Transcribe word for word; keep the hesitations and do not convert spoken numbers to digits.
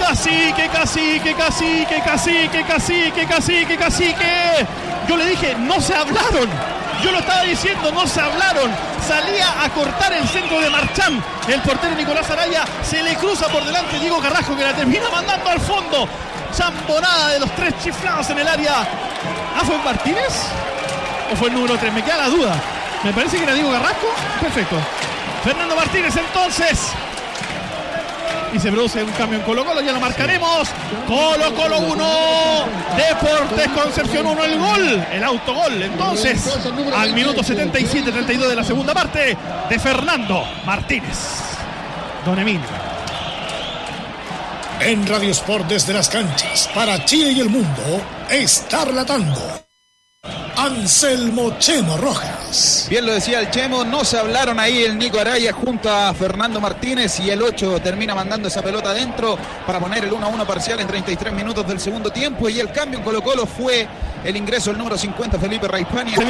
Cacique, cacique, cacique, cacique, cacique, cacique, cacique. Yo le dije, no se hablaron. Yo lo estaba diciendo, no se hablaron. Salía a cortar el centro de Marchán. El portero Nicolás Araya se le cruza por delante Diego Carrasco, que la termina mandando al fondo. Champonada de los tres chiflados en el área. ¿Ah, fue Martínez? ¿O fue el número tres? Me queda la duda. Me parece que era Diego Carrasco. Perfecto. Fernando Martínez entonces. Y se produce un cambio en Colo Colo, ya lo marcaremos. Colo Colo uno, Deportes Concepción uno, el gol, el autogol. Entonces, al minuto setenta y siete treinta y dos de la segunda parte, de Fernando Martínez. Don Emilio. En Radio Sport desde las canchas, para Chile y el mundo, está relatando Anselmo Chemo Rojas. Bien lo decía el Chemo, no se hablaron ahí el Nico Araya junto a Fernando Martínez, y el ocho termina mandando esa pelota adentro para poner el uno a uno parcial en treinta y tres minutos del segundo tiempo, y el cambio en Colo Colo fue el ingreso del número cincuenta, Felipe Raispani.